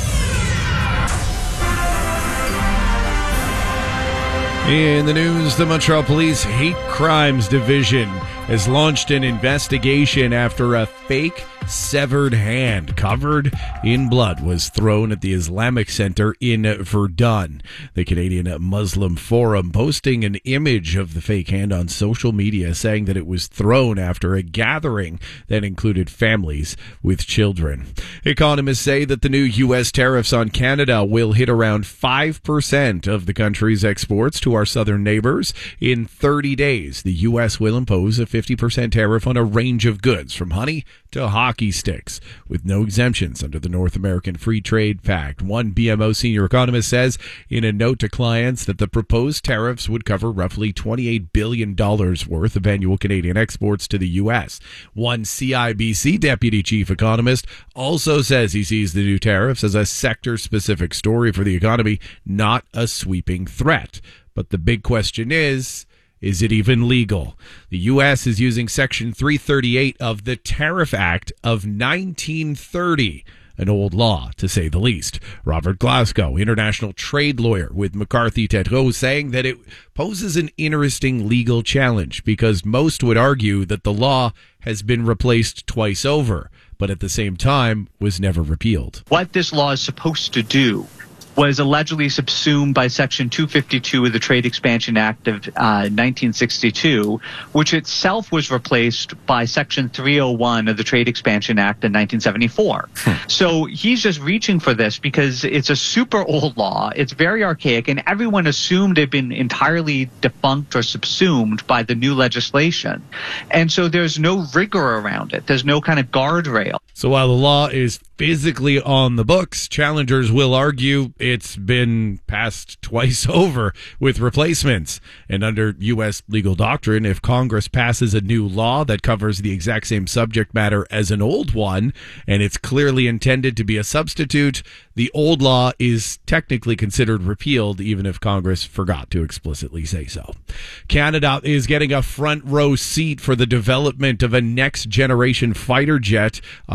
In the news, the Montreal Police Hate Crimes Division has launched an investigation after a fake severed hand covered in blood was thrown at the Islamic Center in Verdun. The Canadian Muslim Forum posting an image of the fake hand on social media saying that it was thrown after a gathering that included families with children. Economists say that the new U S tariffs on Canada will hit around five percent of the country's exports to our southern neighbors. In thirty days, the U S will impose a fifty percent tariff on a range of goods from honey to hockey sticks, with no exemptions under the North American Free Trade Pact. One B M O senior economist says in a note to clients that the proposed tariffs would cover roughly twenty-eight billion dollars worth of annual Canadian exports to the U S. One C I B C deputy chief economist also says he sees the new tariffs as a sector-specific story for the economy, not a sweeping threat. But the big question is, is it even legal? The U S is using Section three thirty-eight of the Tariff Act of nineteen thirty, an old law, to say the least. Robert Glasgow, international trade lawyer with McCarthy Tétrault, saying that it poses an interesting legal challenge because most would argue that the law has been replaced twice over, but at the same time was never repealed. What this law is supposed to do was allegedly subsumed by Section two fifty-two of the Trade Expansion Act of uh, nineteen sixty-two, which itself was replaced by Section three oh one of the Trade Expansion Act in nineteen seventy-four. Hmm. So he's just reaching for this because it's a super old law, it's very archaic, and everyone assumed it had been entirely defunct or subsumed by the new legislation. And so there's no rigor around it. There's no kind of guardrail. So while the law is physically on the books, challengers will argue it's been passed twice over with replacements. And under U S legal doctrine, if Congress passes a new law that covers the exact same subject matter as an old one, and it's clearly intended to be a substitute, the old law is technically considered repealed, even if Congress forgot to explicitly say so. Canada is getting a front row seat for the development of a next generation fighter jet, a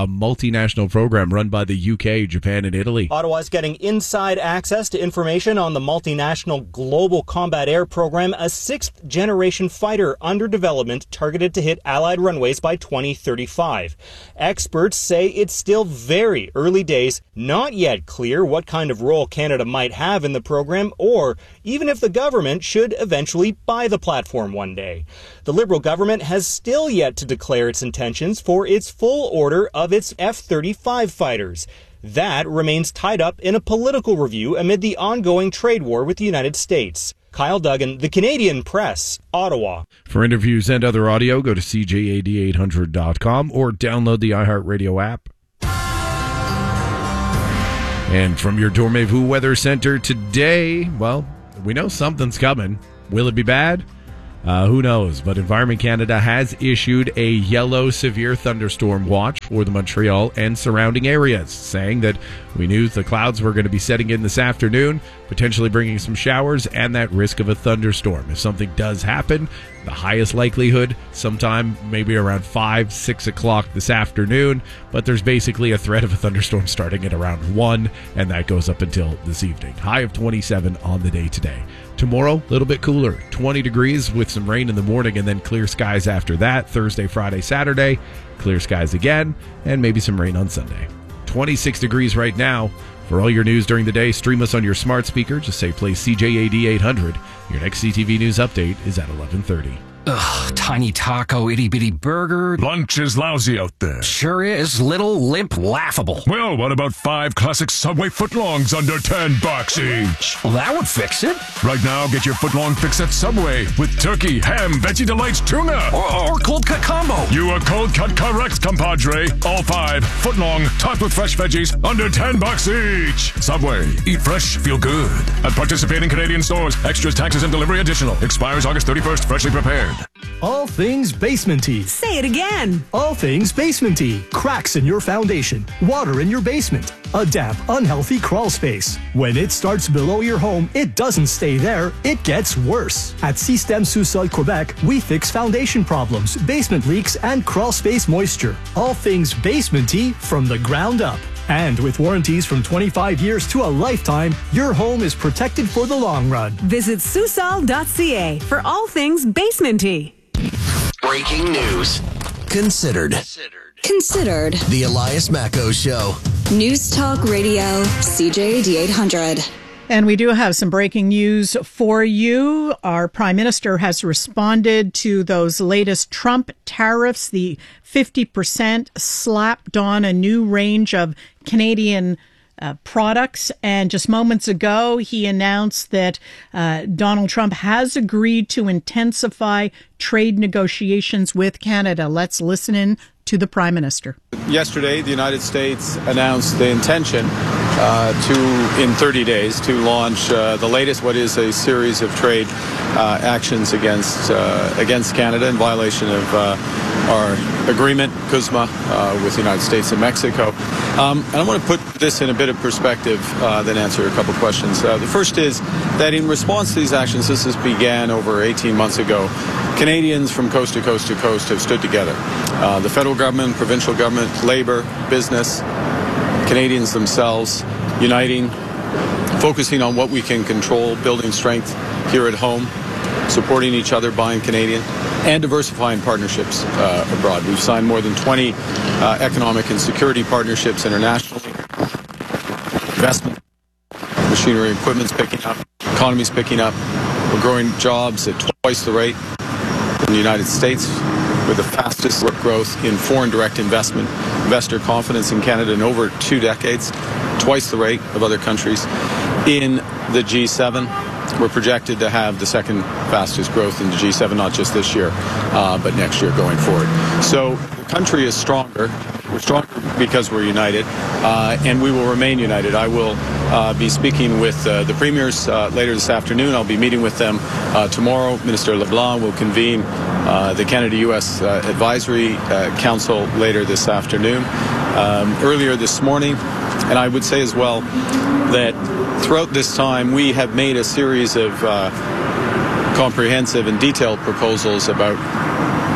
multinational program run by the U K, Japan, and Italy. Ottawa's getting inside access to information on the multinational Global Combat Air Program, a sixth-generation fighter under development targeted to hit Allied runways by twenty thirty-five. Experts say it's still very early days, not yet clear what kind of role Canada might have in the program, or even if the government should eventually buy the platform one day. The Liberal government has still yet to declare its intentions for its full order of its F thirty-five fighters. That remains tied up in a political review amid the ongoing trade war with the United States. Kyle Duggan, The Canadian Press, Ottawa. For interviews and other audio, go to C J A D eight hundred dot com or download the iHeartRadio app. And from your Dormez-vous Weather Center today, well, we know something's coming. Will it be bad? Uh, who knows? But Environment Canada has issued a yellow severe thunderstorm watch for the Montreal and surrounding areas, saying that we knew the clouds were going to be setting in this afternoon, potentially bringing some showers and that risk of a thunderstorm. If something does happen, the highest likelihood sometime maybe around five, six o'clock this afternoon, but there's basically a threat of a thunderstorm starting at around one, and that goes up until this evening. High of twenty-seven on the day today. Tomorrow, a little bit cooler, twenty degrees with some rain in the morning and then clear skies after that. Thursday, Friday, Saturday, clear skies again, and maybe some rain on Sunday. twenty-six degrees right now. For all your news during the day, stream us on your smart speaker. Just say play C J A D eight hundred. Your next C T V News update is at eleven thirty. Ugh, tiny taco, itty-bitty burger. Lunch is lousy out there. Sure is. Little, limp, laughable. Well, what about five classic Subway footlongs under ten bucks each? Well, that would fix it. Right now, get your footlong fix at Subway with turkey, ham, Veggie Delights, tuna. Or, or cold cut combo. You are cold cut correct, compadre. All five, footlong, topped with fresh veggies, under ten bucks each. Subway, eat fresh, feel good. At participating Canadian stores, extras, taxes, and delivery additional. Expires August thirty-first, freshly prepared. All things basement-y. Say it again. All things basement-y. Cracks in your foundation. Water in your basement. A damp, unhealthy crawl space. When it starts below your home, it doesn't stay there. It gets worse. At Système Sous-Sol Quebec, we fix foundation problems, basement leaks, and crawl space moisture. All things basement-y from the ground up. And with warranties from twenty-five years to a lifetime, your home is protected for the long run. Visit Susol dot C A for all things basement-y. Breaking news. Considered. Considered. The Elias Macko Show. News Talk Radio, C J A D eight hundred. And we do have some breaking news for you. Our Prime Minister has responded to those latest Trump tariffs. The fifty percent slapped on a new range of Canadian uh, products. And just moments ago, he announced that uh, Donald Trump has agreed to intensify trade negotiations with Canada. Let's listen in to the Prime Minister. Yesterday, the United States announced the intention uh, to, in thirty days, to launch uh, the latest, what is a series of trade uh, actions against uh, against Canada in violation of uh, our agreement, CUSMA, uh, with the United States and Mexico. Um, and I want to put this in a bit of perspective, uh, then answer a couple questions. Uh, the first is that in response to these actions, this has began over eighteen months ago. Canadians from coast to coast to coast have stood together. Uh, the federal government, provincial government, labor, business, Canadians themselves, uniting, focusing on what we can control, building strength here at home, supporting each other, buying Canadian, and diversifying partnerships uh, abroad. We've signed more than twenty uh, economic and security partnerships internationally. Investment, machinery and equipment's picking up, economy's picking up. We're growing jobs at twice the rate in the United States, with the fastest growth in foreign direct investment, investor confidence in Canada in over two decades, twice the rate of other countries. In the G seven, we're projected to have the second fastest growth in the G seven, not just this year, uh, but next year going forward. So the country is stronger. We're stronger because we're united, uh, and we will remain united. I will uh, be speaking with uh, the premiers uh, later this afternoon. I'll be meeting with them uh, tomorrow. Minister LeBlanc will convene uh, the Canada-U S uh, Advisory uh, Council later this afternoon. Um, earlier this morning, and I would say as well that throughout this time we have made a series of uh, comprehensive and detailed proposals about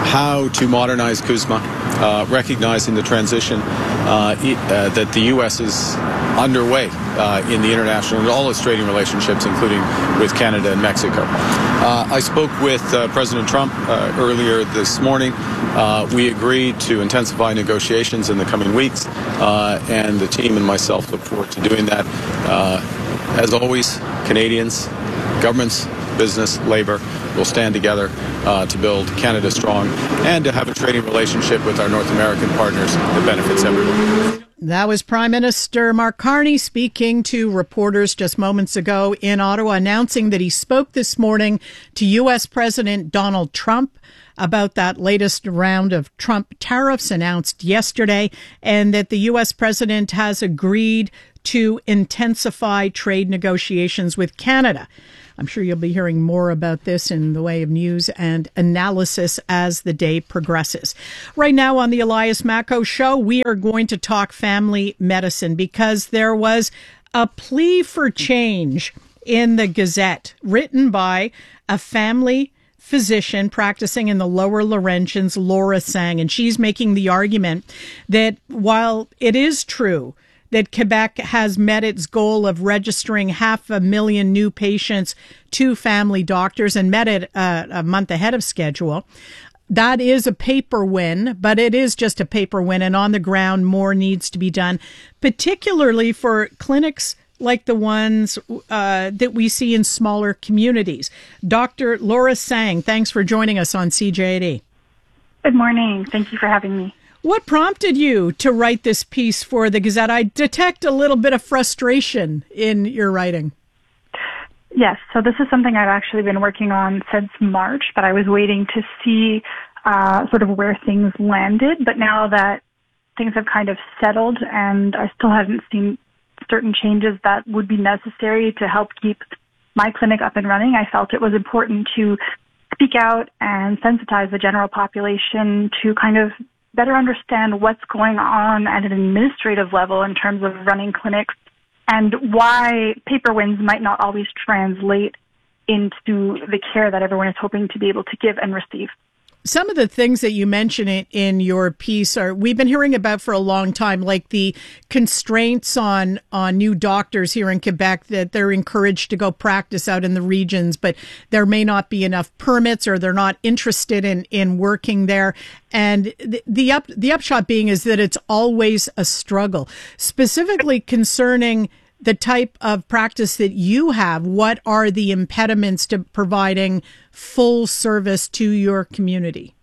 how to modernize CUSMA, uh, recognizing the transition uh, uh, that the U S is underway uh, in the international and all its trading relationships, including with Canada and Mexico. Uh, I spoke with uh, President Trump uh, earlier this morning. Uh, we agreed to intensify negotiations in the coming weeks, uh, and the team and myself look forward to doing that. Uh, as always, Canadians, governments, business, labor will stand together uh, to build Canada strong and to have a trading relationship with our North American partners that benefits everyone. That was Prime Minister Mark Carney speaking to reporters just moments ago in Ottawa, announcing that he spoke this morning to U S President Donald Trump about that latest round of Trump tariffs announced yesterday, and that the U S president has agreed to intensify trade negotiations with Canada. I'm sure you'll be hearing more about this in the way of news and analysis as the day progresses. Right now on the Elias Macko Show, we are going to talk family medicine because there was a plea for change in the Gazette written by a family physician practicing in the Lower Laurentians, Laura Sang, and she's making the argument that while it is true that Quebec has met its goal of registering half a million new patients to family doctors and met it uh, a month ahead of schedule. That is a paper win, but it is just a paper win, and on the ground more needs to be done, particularly for clinics like the ones uh, that we see in smaller communities. Doctor Laura Sang, thanks for joining us on C J A D. Good morning. Thank you for having me. What prompted you to write this piece for the Gazette? I detect a little bit of frustration in your writing. Yes, so this is something I've actually been working on since March, but I was waiting to see uh, sort of where things landed. But now that things have kind of settled and I still haven't seen certain changes that would be necessary to help keep my clinic up and running, I felt it was important to speak out and sensitize the general population to kind of better understand what's going on at an administrative level in terms of running clinics and why paper wins might not always translate into the care that everyone is hoping to be able to give and receive. Some of the things that you mention in, in your piece are we've been hearing about for a long time, like the constraints on on new doctors here in Quebec, that they're encouraged to go practice out in the regions, but there may not be enough permits or they're not interested in, in working there. And the, the up the upshot being is that it's always a struggle, specifically concerning the type of practice that you have. What are the impediments to providing full service to your community?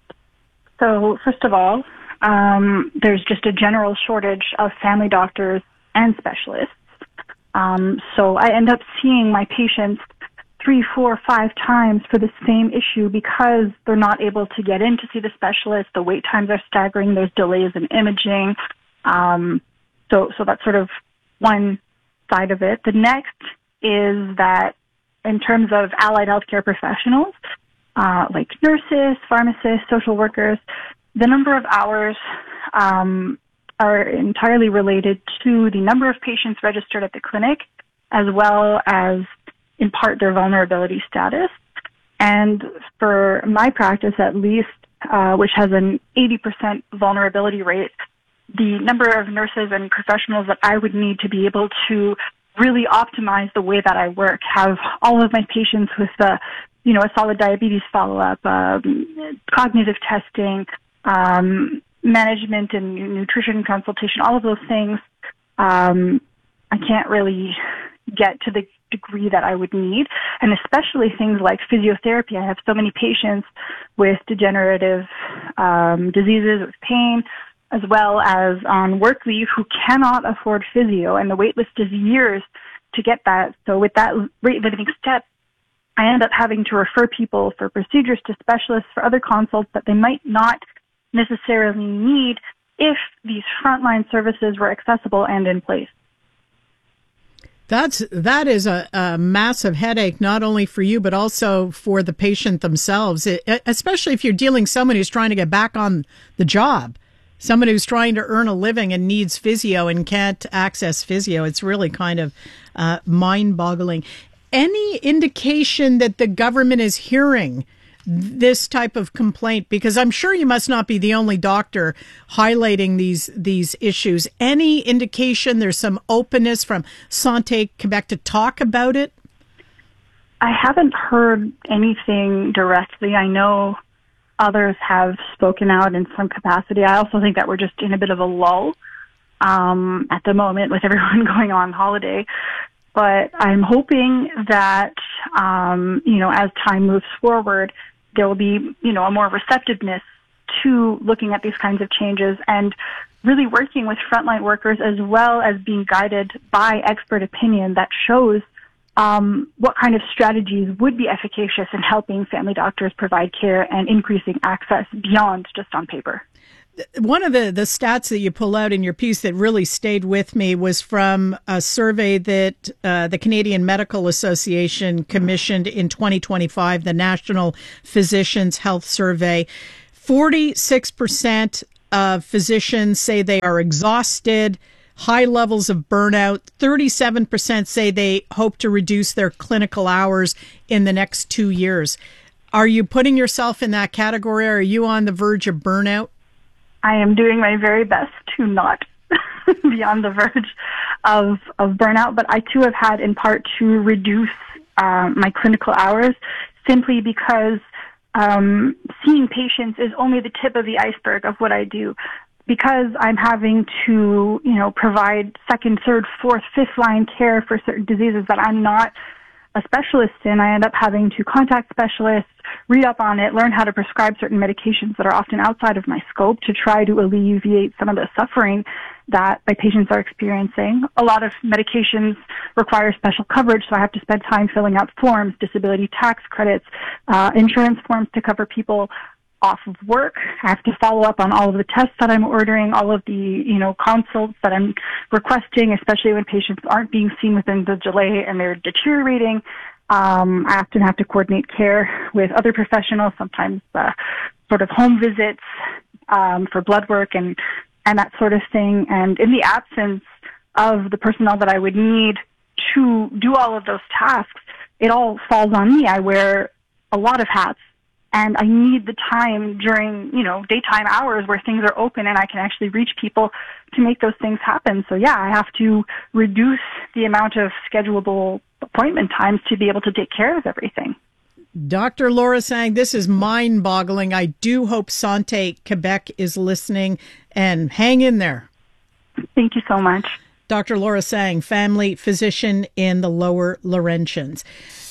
So first of all, um, there's just a general shortage of family doctors and specialists. Um, so I end up seeing my patients three, four, five times for the same issue because they're not able to get in to see the specialist. The wait times are staggering. There's delays in imaging. Um, so, so that's sort of one side of it. The next is that in terms of allied healthcare professionals, uh, like nurses, pharmacists, social workers, the number of hours um, are entirely related to the number of patients registered at the clinic, as well as, in part, their vulnerability status. And for my practice, at least, uh, which has an eighty percent vulnerability rate, the number of nurses and professionals that I would need to be able to really optimize the way that I work, have all of my patients with the, you know, a solid diabetes follow-up, um, cognitive testing, um, management and nutrition consultation, all of those things, um, I can't really get to the degree that I would need. And especially things like physiotherapy. I have so many patients with degenerative um, diseases, with pain, as well as on work leave who cannot afford physio, and the wait list is years to get that. So with that rate limiting step, I end up having to refer people for procedures to specialists for other consults that they might not necessarily need if these frontline services were accessible and in place. That's that is a, a massive headache, not only for you, but also for the patient themselves, it, especially if you're dealing with someone who's trying to get back on the job. Someone who's trying to earn a living and needs physio and can't access physio. It's really kind of uh, mind-boggling. Any indication that the government is hearing this type of complaint? Because I'm sure you must not be the only doctor highlighting these these issues. Any indication there's some openness from Santé Quebec to talk about it? I haven't heard anything directly. I know others have spoken out in some capacity. I also think that we're just in a bit of a lull um, at the moment with everyone going on holiday. But I'm hoping that, um, you know, as time moves forward, there will be, you know, a more receptiveness to looking at these kinds of changes and really working with frontline workers as well as being guided by expert opinion that shows um, what kind of strategies would be efficacious in helping family doctors provide care and increasing access beyond just on paper. One of the, the stats that you pull out in your piece that really stayed with me was from a survey that uh, the Canadian Medical Association commissioned in twenty twenty-five, the National Physicians Health Survey. forty-six percent of physicians say they are exhausted, high levels of burnout. thirty-seven percent say they hope to reduce their clinical hours in the next two years. Are you putting yourself in that category? Are you on the verge of burnout? I am doing my very best to not be on the verge of, of burnout, but I too have had in part to reduce uh, my clinical hours simply because um, seeing patients is only the tip of the iceberg of what I do. Because I'm having to, you know, provide second, third, fourth, fifth line care for certain diseases that I'm not a specialist in, I end up having to contact specialists, read up on it, learn how to prescribe certain medications that are often outside of my scope to try to alleviate some of the suffering that my patients are experiencing. A lot of medications require special coverage, so I have to spend time filling out forms, disability tax credits, uh, insurance forms to cover people off of work. I have to follow up on all of the tests that I'm ordering, all of the, you know, consults that I'm requesting, especially when patients aren't being seen within the delay and they're deteriorating. Um, I often have to coordinate care with other professionals, sometimes uh, sort of home visits um, for blood work and, and that sort of thing. And in the absence of the personnel that I would need to do all of those tasks, it all falls on me. I wear a lot of hats. And I need the time during, you know, daytime hours where things are open and I can actually reach people to make those things happen. So, yeah, I have to reduce the amount of schedulable appointment times to be able to take care of everything. Doctor Laura Sang, this is mind-boggling. I do hope Santé Quebec is listening, and hang in there. Thank you so much. Doctor Laura Sang, family physician in the Lower Laurentians.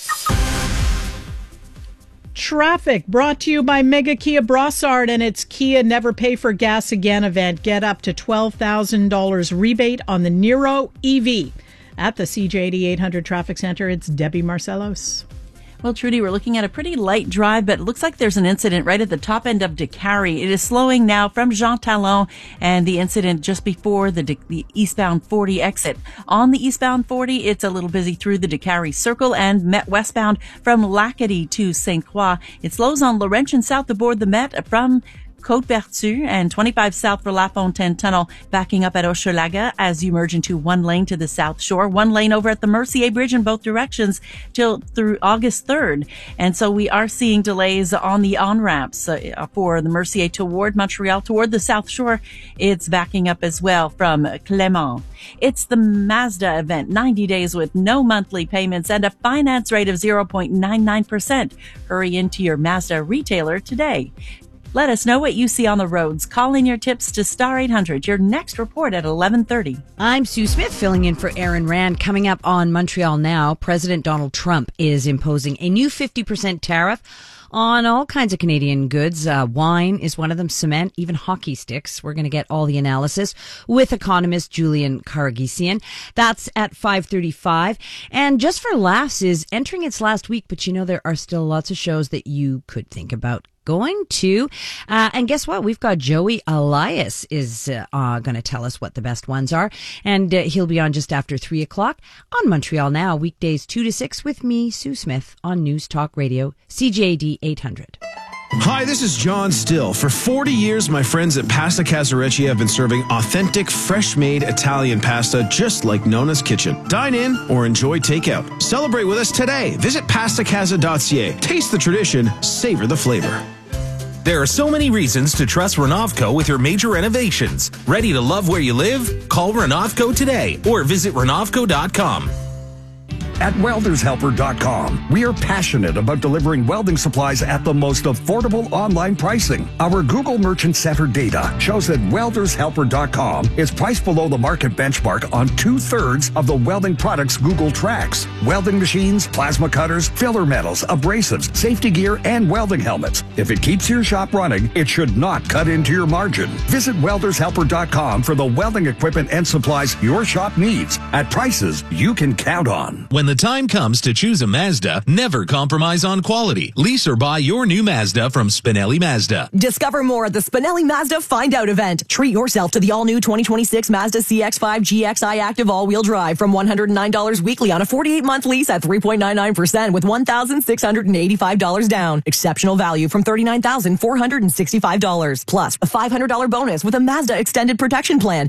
Traffic brought to you by Mega Kia Brossard and its Kia Never Pay for Gas Again event. Get up to twelve thousand dollars rebate on the Niro E V. At the C J D eight hundred Traffic Center, it's Debbie Marcellos. Well, Trudy, we're looking at a pretty light drive, but it looks like there's an incident right at the top end of Décarie. It is slowing now from Jean Talon and the incident just before the, the eastbound forty exit. On the eastbound forty, it's a little busy through the Décarie Circle and Met westbound from Lacadie to Sainte Croix. It slows on Laurentian south aboard the Met from Côte-Vertu and twenty-five south for La Fontaine Tunnel, backing up at Hochelaga as you merge into one lane to the south shore, one lane over at the Mercier Bridge in both directions till through August third. And so we are seeing delays on the on-ramps uh, for the Mercier toward Montreal, toward the south shore. It's backing up as well from Clément. It's the Mazda event, ninety days with no monthly payments and a finance rate of zero point nine nine percent. Hurry into your Mazda retailer today. Let us know what you see on the roads. Call in your tips to Star eight hundred. Your next report at eleven thirty. I'm Sue Smith filling in for Aaron Rand. Coming up on Montreal Now, President Donald Trump is imposing a new fifty percent tariff on all kinds of Canadian goods. Uh, wine is one of them, cement, even hockey sticks. We're going to get all the analysis with economist Julian Karagisian. That's at five thirty-five. And Just for Laughs is entering its last week, but you know there are still lots of shows that you could think about going to. Uh, and guess what? We've got Joey Elias is uh, uh, going to tell us what the best ones are. And uh, he'll be on just after three o'clock on Montreal Now, weekdays two to six with me, Sue Smith, on News Talk Radio, C J A D eight hundred. Hi, this is John Still. For forty years, my friends at Pasta Casarecci have been serving authentic, fresh-made Italian pasta just like Nona's Kitchen. Dine in or enjoy takeout. Celebrate with us today. Visit pasta casa dot c a. Taste the tradition, savor the flavor. There are so many reasons to trust Renovco with your major renovations. Ready to love where you live? Call Renovco today or visit Renovco dot com. At Welders Helper dot com, we are passionate about delivering welding supplies at the most affordable online pricing. Our Google Merchant Center data shows that Welders Helper dot com is priced below the market benchmark on two-thirds of the welding products Google tracks. Welding machines, plasma cutters, filler metals, abrasives, safety gear, and welding helmets. If it keeps your shop running, it should not cut into your margin. Visit Welders Helper dot com for the welding equipment and supplies your shop needs at prices you can count on. When the time comes to choose a Mazda, never compromise on quality. Lease or buy your new Mazda from Spinelli Mazda. Discover more at the Spinelli Mazda Find Out event. Treat yourself to the all-new twenty twenty-six Mazda C X five G X I Active all-wheel drive from one hundred nine dollars weekly on a forty-eight month lease at three point nine nine percent with one thousand six hundred eighty-five dollars down. Exceptional value from thirty-nine thousand four hundred sixty-five dollars. Plus, a five hundred dollars bonus with a Mazda Extended Protection Plan.